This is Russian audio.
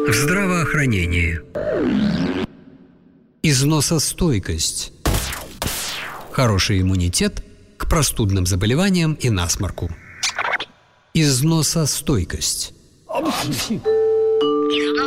В здравоохранении. Износостойкость. Хороший иммунитет к простудным заболеваниям и насморку. Износостойкость.